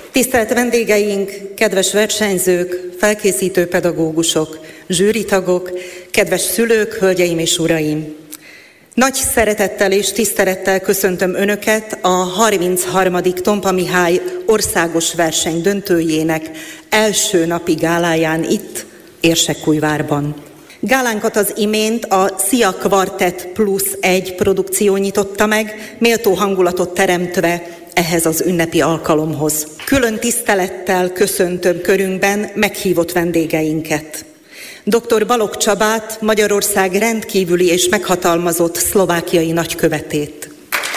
Tisztelt vendégeink, kedves versenyzők, felkészítő pedagógusok, zsűritagok, kedves szülők, hölgyeim és uraim! Nagy szeretettel és tisztelettel köszöntöm Önöket a 33. Tompa Mihály országos verseny döntőjének első napi gáláján itt, Érsekújvárban. Gálánkat az imént a Szia Kvartett +1 produkció nyitotta meg, méltó hangulatot teremtve ehhez az ünnepi alkalomhoz. Külön tisztelettel köszöntöm körünkben meghívott vendégeinket. Dr. Balogh Csabát, Magyarország rendkívüli és meghatalmazott szlovákiai nagykövetét.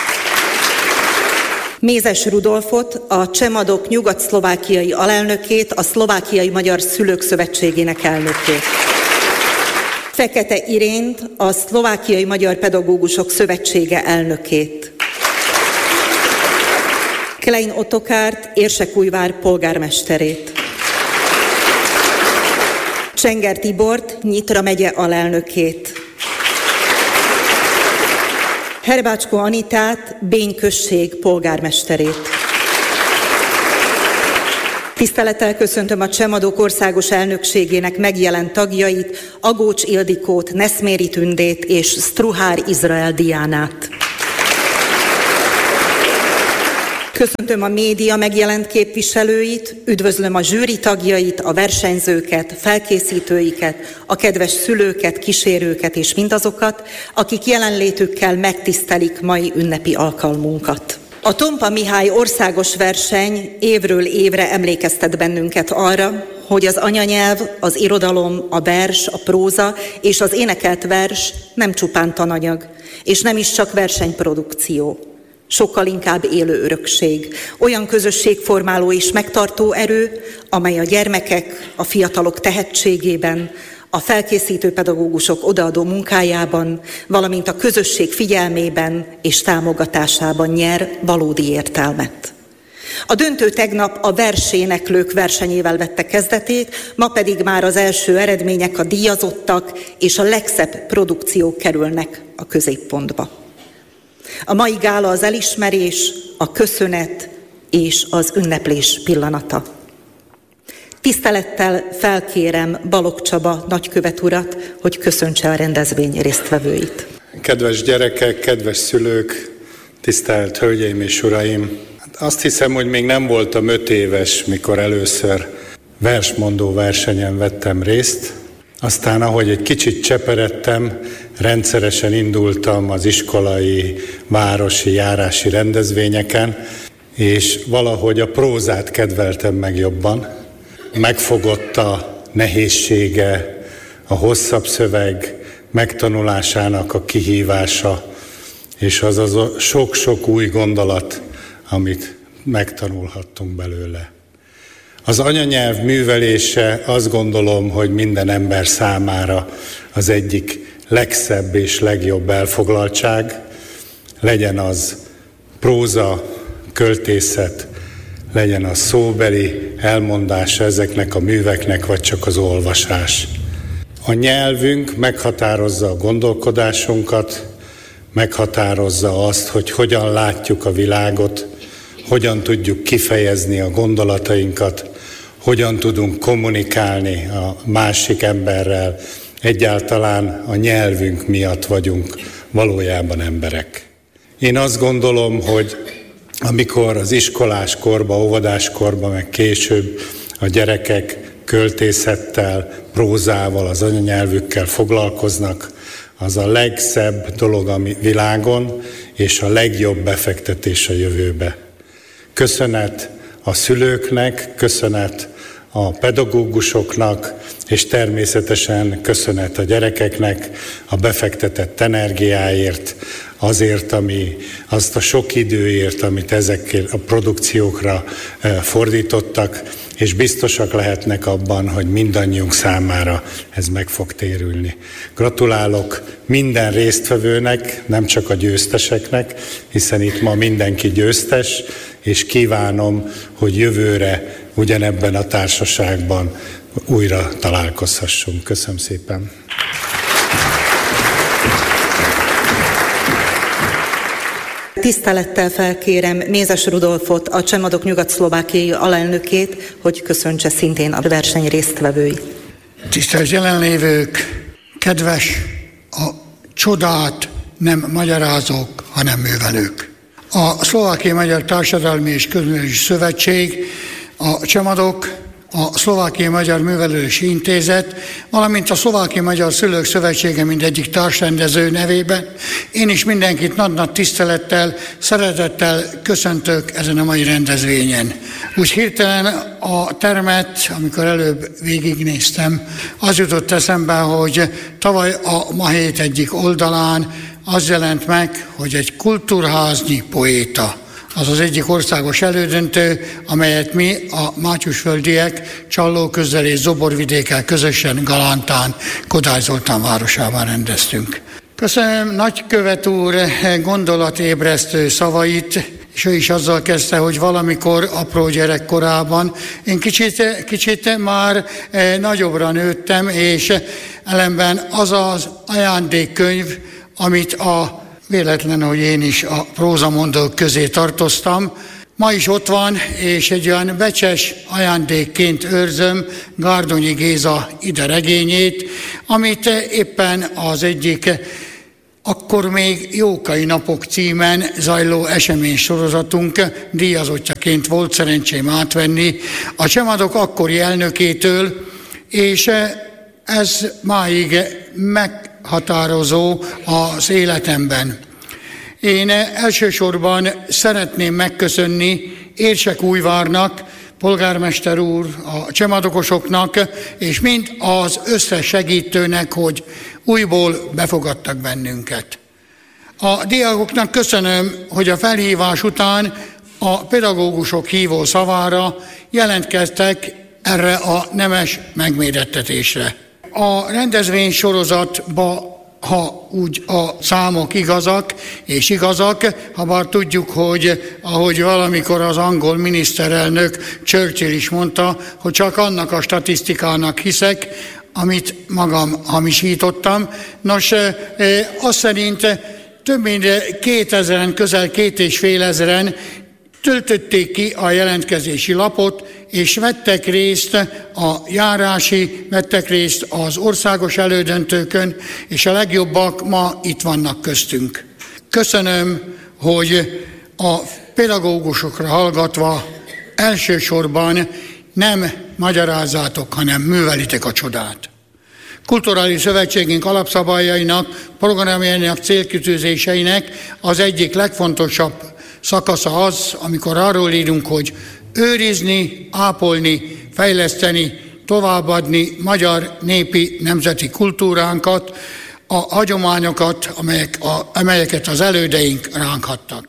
Mézes Rudolfot, a Csemadok nyugat-szlovákiai alelnökét, a Szlovákiai Magyar Szülők Szövetségének elnökét. Fekete Irént, a Szlovákiai Magyar Pedagógusok Szövetsége elnökét. Klein Ottokárt, Érsekújvár polgármesterét. Csenger Tibort, Nyitra megye alelnökét. Herbácskó Anitát, Bény község polgármesterét. Tisztelettel köszöntöm a Csemadok országos elnökségének megjelent tagjait, Agócs Ildikót, Neszméri Tündét és Struhár Izrael Diánát. Köszöntöm a média megjelent képviselőit, üdvözlöm a zsűri tagjait, a versenyzőket, felkészítőiket, a kedves szülőket, kísérőket és mindazokat, akik jelenlétükkel megtisztelik mai ünnepi alkalmunkat. A Tompa Mihály országos verseny évről évre emlékeztet bennünket arra, hogy az anyanyelv, az irodalom, a vers, a próza és az énekelt vers nem csupán tananyag, és nem is csak versenyprodukció. Sokkal inkább élő örökség, olyan közösségformáló és megtartó erő, amely a gyermekek, a fiatalok tehetségében, a felkészítő pedagógusok odaadó munkájában, valamint a közösség figyelmében és támogatásában nyer valódi értelmet. A döntő tegnap a verséneklők versenyével vette kezdetét, ma pedig már az első eredmények, a díjazottak és a legszebb produkciók kerülnek a középpontba. A mai gála az elismerés, a köszönet és az ünneplés pillanata. Tisztelettel felkérem Balogh Csaba nagykövet urat, hogy köszöntse a rendezvény résztvevőit. Kedves gyerekek, kedves szülők, tisztelt hölgyeim és uraim! Azt hiszem, hogy még nem voltam 5 éves, mikor először versmondó versenyen vettem részt. Aztán, ahogy egy kicsit cseperedtem, rendszeresen indultam az iskolai, városi, járási rendezvényeken, és valahogy a prózát kedveltem meg jobban. Megfogott a nehézsége, a hosszabb szöveg megtanulásának a kihívása, és az a sok-sok új gondolat, amit megtanulhattunk belőle. Az anyanyelv művelése, azt gondolom, hogy minden ember számára az egyik legszebb és legjobb elfoglaltság, legyen az próza, költészet, legyen az szóbeli elmondása ezeknek a műveknek, vagy csak az olvasás. A nyelvünk meghatározza a gondolkodásunkat, meghatározza azt, hogy hogyan látjuk a világot, hogyan tudjuk kifejezni a gondolatainkat, hogyan tudunk kommunikálni a másik emberrel. Egyáltalán a nyelvünk miatt vagyunk valójában emberek. Én azt gondolom, hogy amikor az iskolás korba, óvodás korba, meg később a gyerekek költészettel, prózával, az anyanyelvükkel foglalkoznak, az a legszebb dolog a világon, és a legjobb befektetés a jövőbe. Köszönet a szülőknek, köszönet a pedagógusoknak, és természetesen köszönet a gyerekeknek a befektetett energiáért, azért, azt a sok időért, amit ezekkel a produkciókra fordítottak, és biztosak lehetnek abban, hogy mindannyiunk számára ez meg fog térülni. Gratulálok minden résztvevőnek, nem csak a győzteseknek, hiszen itt ma mindenki győztes, és kívánom, hogy jövőre ugyanebben a társaságban újra találkozhassunk. Köszönöm szépen! tisztelettel felkérem Mézes Rudolfot, a Csemadok nyugat-szlovákiai alelnökét, hogy köszöntse szintén a verseny résztvevőit. Tisztelt jelenlévők, kedves, a csodát nem magyarázók, hanem művelők. A Szlovákiai Magyar Társadalmi és Közművelési Szövetség, a Csemadok, a Szlovákiai Magyar Művelődési Intézet, valamint a Szlovákiai Magyar Szülők Szövetsége mindegyik társrendező nevében. Én is mindenkit nagy-nagy tisztelettel, szeretettel köszöntök ezen a mai rendezvényen. Úgy hirtelen a termet, amikor előbb végignéztem, az jutott eszembe, hogy tavaly a Ma Hét egyik oldalán az jelent meg, hogy egy kultúrháznyi poéta, az az egyik országos elődöntő, amelyet mi, a mátyusföldiek Csallóközzel és Zoborvidékkel közösen Galántán, Kodály Zoltán városában rendeztünk. Köszönöm nagykövet úr gondolatébresztő szavait, és ő is azzal kezdte, hogy valamikor apró gyerekkorában én kicsit már nagyobbra nőttem, és ellenben az az ajándékkönyv, amit véletlen, hogy én is a prózamondók közé tartoztam, ma is ott van, és egy olyan becses ajándékként őrzöm Gárdonyi Géza idaregényét, amit éppen az egyik akkor még Jókai Napok címen zajló eseménysorozatunk díjazottjaként volt szerencsém átvenni a Csemadok akkori elnökétől, és ez máig meghatározó az életemben. Én elsősorban szeretném megköszönni Érsekújvárnak, polgármester úr, a csemadokosoknak, és mind az összes segítőnek, hogy újból befogadtak bennünket. A diákoknak köszönöm, hogy a felhívás után a pedagógusok hívó szavára jelentkeztek erre a nemes megmérettetésre. A rendezvény sorozatba, ha úgy a számok igazak, habár tudjuk, hogy ahogy valamikor az angol miniszterelnök Churchill is mondta, hogy csak annak a statisztikának hiszek, amit magam hamisítottam. Nos, azt szerint több mint 2000-en, közel 2500-en töltötték ki a jelentkezési lapot, és vettek részt vettek részt az országos elődöntőkön, és a legjobbak ma itt vannak köztünk. Köszönöm, hogy a pedagógusokra hallgatva elsősorban nem magyarázzátok, hanem művelitek a csodát. Kulturális Szövetségünk alapszabályainak, programjainak, célkitűzéseinek az egyik legfontosabb szakasza az, amikor arról írunk, hogy őrizni, ápolni, fejleszteni, továbbadni magyar népi nemzeti kultúránkat, a hagyományokat, amelyeket az elődeink ránk hattak.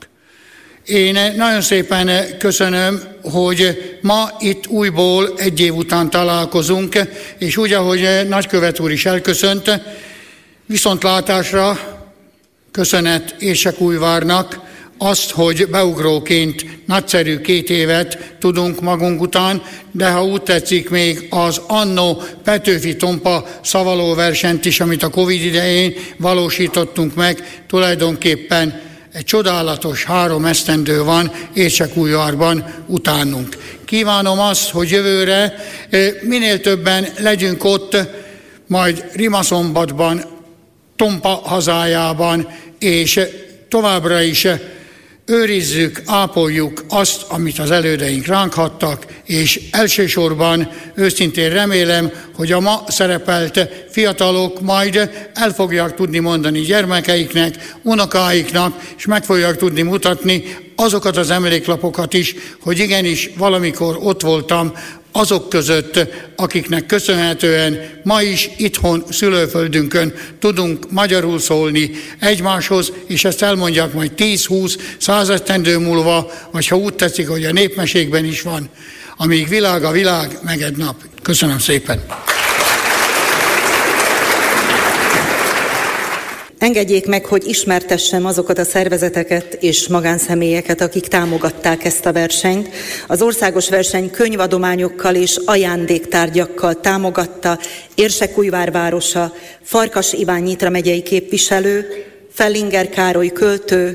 Én nagyon szépen köszönöm, hogy ma itt újból egy év után találkozunk, és úgy, ahogy nagykövet úr is elköszönt, viszontlátásra köszönet Érsekújvárnak, azt, hogy beugróként nagyszerű 2 évet tudunk magunk után, de ha úgy tetszik, még az annó Petőfi Tompa szavalóversenyt is, amit a Covid idején valósítottunk meg, tulajdonképpen egy csodálatos 3 esztendő van Érsekújvárban utánunk. Kívánom azt, hogy jövőre minél többen legyünk ott, majd Rimaszombatban, Tompa hazájában, és továbbra is őrizzük, ápoljuk azt, amit az elődeink ránk hattak, és elsősorban őszintén remélem, hogy a ma szerepelt fiatalok majd el fogják tudni mondani gyermekeiknek, unokáiknak, és meg fogják tudni mutatni azokat az emléklapokat is, hogy igenis valamikor ott voltam azok között, akiknek köszönhetően ma is itthon, szülőföldünkön tudunk magyarul szólni egymáshoz, és ezt elmondják majd 10-20-100 esztendő múlva, vagy ha úgy tetszik, hogy a népmesékben is van, amíg világ a világ, meg egy nap. Köszönöm szépen! Engedjék meg, hogy ismertessem azokat a szervezeteket és magánszemélyeket, akik támogatták ezt a versenyt. Az országos verseny könyvadományokkal és ajándéktárgyakkal támogatta Érsekújvár városa, Farkas Iván Nyitra megyei képviselő, Fellinger Károly költő,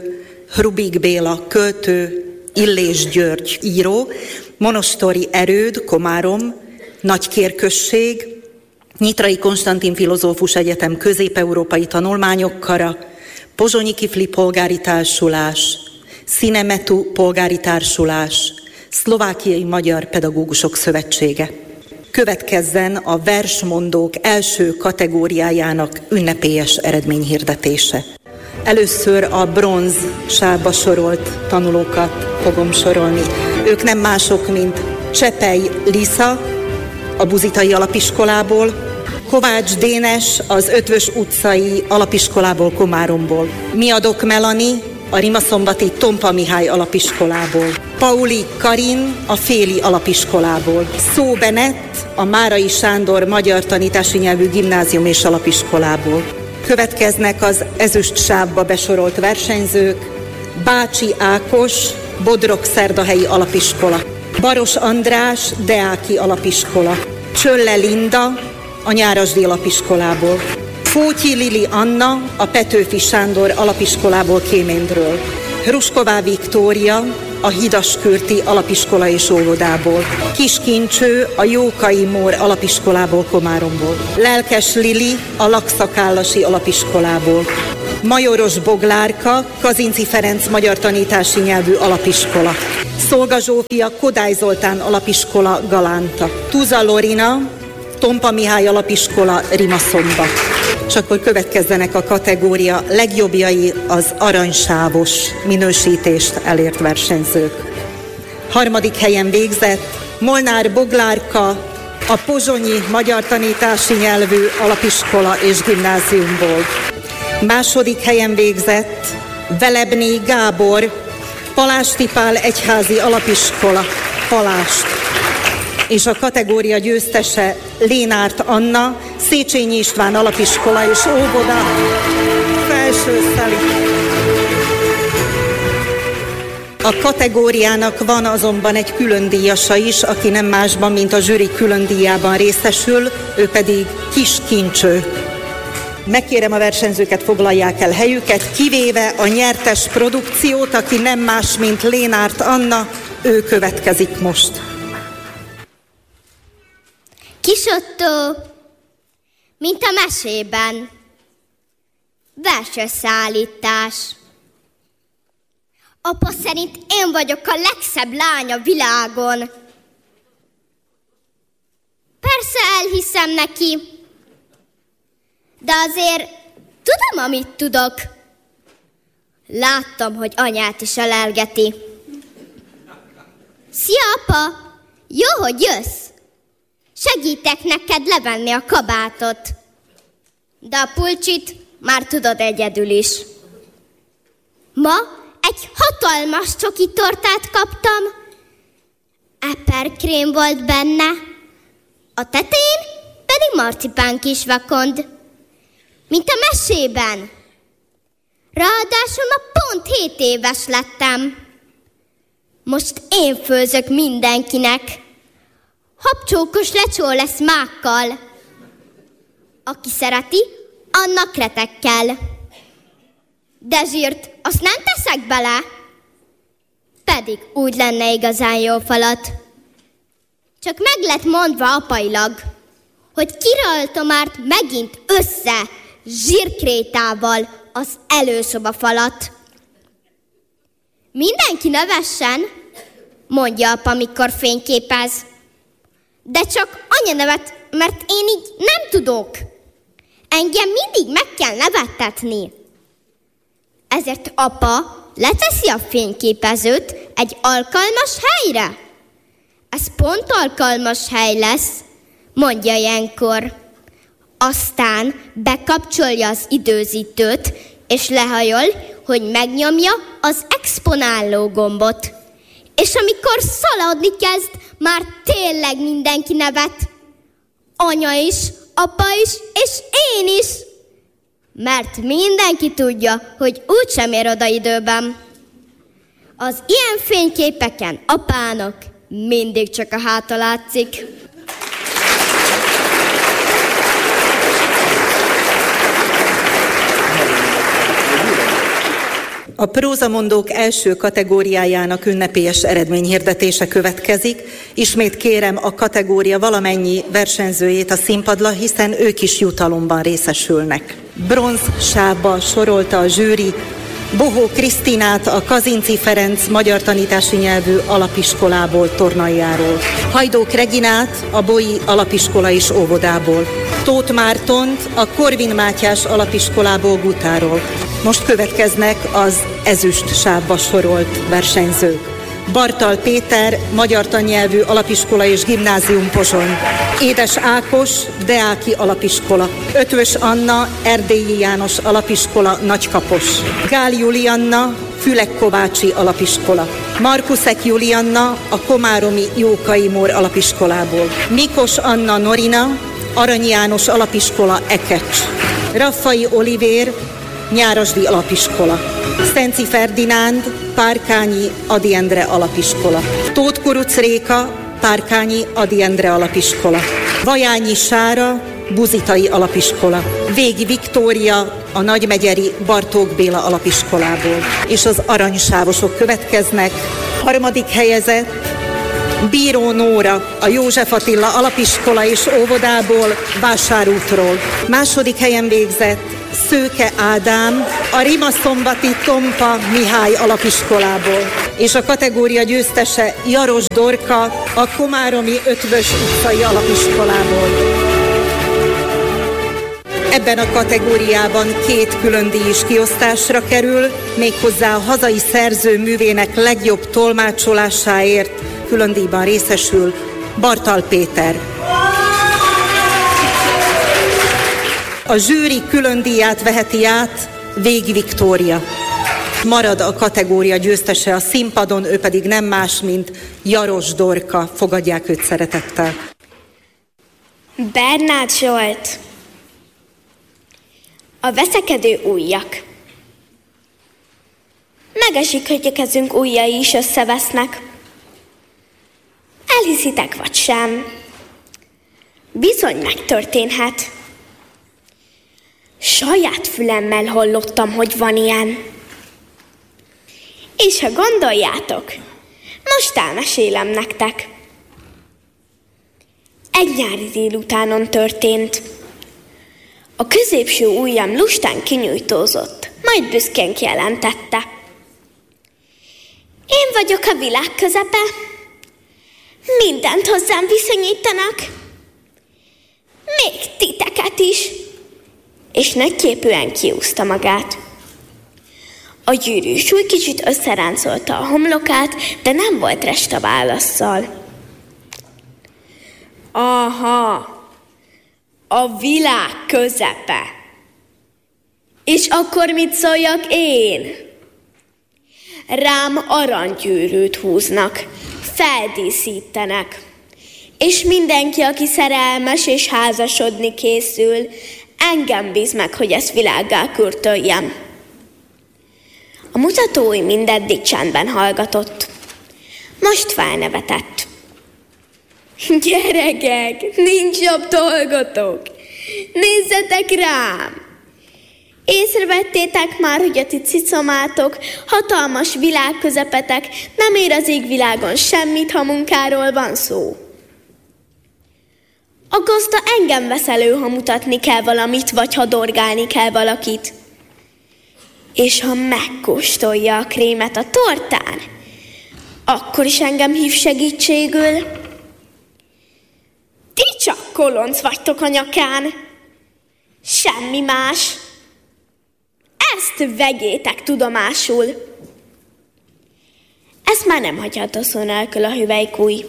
Hrubik Béla költő, Illés György író, Monostori Erőd, Komárom, Nagykér község, Nyitrai Konstantin Filozófus Egyetem közép-európai tanulmányokkara, Pozsonyi Kifli Polgári Társulás, Szinemetu Polgári Társulás, Szlovákiai Magyar Pedagógusok Szövetsége. Következzen a versmondók első kategóriájának ünnepélyes eredményhirdetése. Először a bronz sávba sorolt tanulókat fogom sorolni. Ők nem mások, mint Csepely Lisza, a Buzitai Alapiskolából, Kovács Dénes, az Ötvös utcai alapiskolából, Komáromból, Miadok Melani, a Rimaszombati Tompa Mihály Alapiskolából, Pauli Karin, a Féli Alapiskolából, Szó Benett, a Márai Sándor Magyar Tanítási Nyelvű Gimnázium és Alapiskolából. Következnek az ezüst sávba besorolt versenyzők: Bácsi Ákos, Bodrog-Szerdahelyi Alapiskola, Baros András, Deáki Alapiskola, Csölle Linda, a Nyárasdi Alapiskolából, Fótyi Lili Anna, a Petőfi Sándor Alapiskolából, Kéméndről, Rusková Viktória, a Hidaskürti Alapiskola és Óvodából, Kiskincső, a Jókai Mór Alapiskolából, Komáromból, Lelkes Lili, a Lakszakállasi Alapiskolából, Majoros Boglárka, Kazinczy Ferenc Magyar Tanítási Nyelvű Alapiskola, Szolga Zsófia, Kodály Zoltán Alapiskola, Galánta, Tuza Lorina, Tompa Mihály Alapiskola, Rimaszombat. És akkor következzenek a kategória legjobbjai, az aranysávos minősítést elért versenyzők. Harmadik helyen végzett Molnár Boglárka, a Pozsonyi Magyar Tanítási Nyelvű Alapiskola és Gimnáziumból. Második helyen végzett Velebné Gábor, Palásti Pál Egyházi Alapiskola, Palást. És a kategória győztese Lénárt Anna, Széchenyi István Alapiskola és Óvoda, Felsőszeli. A kategóriának van azonban egy külön díjasa is, aki nem másban, mint a zsűri külön díjában részesül, ő pedig Kiskincső. Megkérem a versenyzőket, foglalják el helyüket, kivéve a nyertes produkciót, aki nem más, mint Lénárt Anna, ő következik most. Kis Ottó, mint a mesében. Versösszeállítás. Apa szerint én vagyok a legszebb lány a világon. Persze elhiszem neki, de azért tudom, amit tudok. Láttam, hogy anyát is elelgeti. Szia, apa! Jó, hogy jössz! Segítek neked levenni a kabátot. De a pulcsit már tudod egyedül is. Ma egy hatalmas csoki tortát kaptam. Eperkrém volt benne. A tetején pedig marcipán kis vakond. Mint a mesében. Ráadásul ma pont 7 éves lettem. Most én főzök mindenkinek. Habcsókos lecsó lesz mákkal. Aki szereti, annak retekkel. De zsírt azt nem teszek bele. Pedig úgy lenne igazán jó falat. Csak meg lett mondva apailag, hogy kiralta már megint össze zsírkrétával az előszoba falat. Mindenki nevessen, mondja apa, mikor fényképez. De csak anya nevet, mert én így nem tudok. Engem mindig meg kell nevettetni. Ezért apa leteszi a fényképezőt egy alkalmas helyre. Ez pont alkalmas hely lesz, mondja ilyenkor. Aztán bekapcsolja az időzítőt, és lehajol, hogy megnyomja az exponáló gombot. És amikor szaladni kezd, már tényleg mindenki nevet. Anya is, apa is, és én is. Mert mindenki tudja, hogy úgysem ér oda időben. Az ilyen fényképeken apának mindig csak a háta látszik. A prózamondók első kategóriájának ünnepélyes eredményhirdetése következik. Ismét kérem a kategória valamennyi versenyzőjét a színpadra, hiszen ők is jutalomban részesülnek. Bronz sávba sorolta a zsűri Bohó Krisztinát a Kazinczy Ferenc magyar tanítási nyelvű alapiskolából, Tornaiáról, Hajdók Reginát a Bói alapiskola és óvodából, Tóth Mártont a Korvin Mátyás alapiskolából, Gutáról. Most következnek az ezüst sávba sorolt versenyzők. Bartal Péter, magyar tannyelvű alapiskola és gimnázium, Pozsony. Édes Ákos, Deáki alapiskola. Ötvös Anna, Erdélyi János alapiskola, Nagykapos. Gál Julianna, Fülek-Kovácsi alapiskola. Markuszek Julianna, a Komáromi Jókai Mór alapiskolából. Mikos Anna Norina, Arany János alapiskola, Ekecs. Raffai Olivér, Nyárasdi alapiskola. Szenci Ferdinánd, Párkányi Ady Endre alapiskola. Tóth Kuruc Réka, Párkányi Ady Endre alapiskola. Vajányi Sára, Buzitai alapiskola. Végi Viktória, a Nagymegyeri Bartók Béla alapiskolából. És az aranysávosok következnek. Harmadik helyezett Bíró Nóra, a József Attila alapiskola és óvodából, Vásárútról. Második helyen végzett Szőke Ádám, a Rimaszombati Tompa Mihály alapiskolából, és a kategória győztese Jaros Dorka, a Komáromi Ötvös utcai alapiskolából. Ebben a kategóriában 2 külön díj is kiosztásra kerül, méghozzá a hazai szerző művének legjobb tolmácsolásáért külön díjban részesül Bartal Péter. A zsűri külön díját veheti át Végi Viktória. Marad a kategória győztese a színpadon, ő pedig nem más, mint Jaros Dorka. Fogadják őt szeretettel. Bernát Zsolt. A veszekedő ujjak. Megesik, hogy a kezünk ujjai is összevesznek. Elhiszitek vagy sem? Bizony megtörténhet. Saját fülemmel hallottam, hogy van ilyen. És ha gondoljátok, most elmesélem nektek. Egy nyári délutánon történt. A középső ujjam lustán kinyújtózott, majd büszkén kijelentette. Én vagyok a világ közepe. Mindent hozzám viszonyítanak. Még titeket is. És nagyképűen kiúzta magát. A gyűrűsúly kicsit összeráncolta a homlokát, de nem volt resta válasszal. Aha, a világ közepe. És akkor mit szóljak én? Rám aranygyűrűt húznak, feldíszítenek. És mindenki, aki szerelmes és házasodni készül, engem bíz meg, hogy ezt világgá kürtöljem. A mutatói mindeddig csendben hallgatott. Most felnevetett. Gyerekek, nincs jobb dolgotok. Nézzetek rám! Észrevettétek már, hogy a ti cicomátok, hatalmas világközepetek, nem ér az égvilágon semmit, ha munkáról van szó. A gazda engem vesz elő, ha mutatni kell valamit, vagy ha dorgálni kell valakit. És ha megkóstolja a krémet a tortán, akkor is engem hív segítségül. Ti csak kolonc vagytok a nyakán. Semmi más. Ezt vegyétek tudomásul. Ezt már nem hagyhatta szó nélkül a hüvelykúj.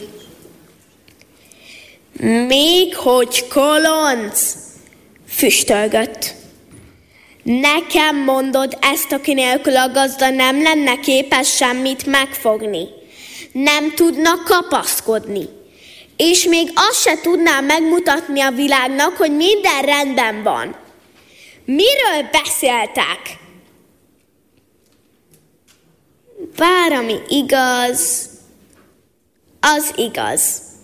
Még hogy kolonc, füstölgött. Nekem mondod ezt, aki nélkül a gazda nem lenne képes semmit megfogni. Nem tudna kapaszkodni. És még azt se tudná megmutatni a világnak, hogy minden rendben van. Miről beszéltek? Bár ami igaz, az igaz.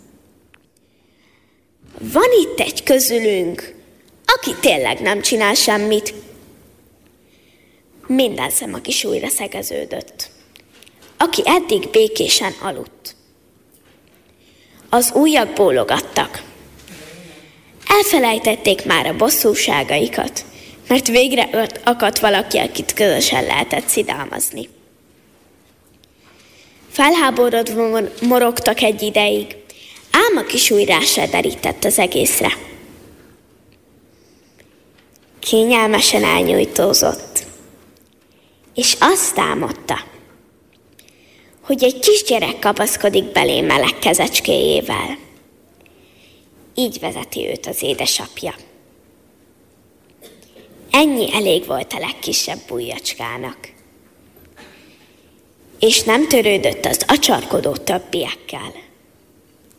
Van itt egy közülünk, aki tényleg nem csinál semmit. Minden szem a kis ujjra szegeződött, aki eddig békésen aludt. Az ujjak bólogattak. Elfelejtették már a bosszúságaikat, mert végre akadt valaki, akit közösen lehetett szidalmazni. Felháborodva morogtak egy ideig, ám a kis ujj rá se derített az egészre. Kényelmesen elnyújtózott, és azt álmodta, hogy egy kisgyerek kapaszkodik belé meleg kezecskéjével. Így vezeti őt az édesapja. Ennyi elég volt a legkisebb ujjacskának. És nem törődött az acsarkodó többiekkel.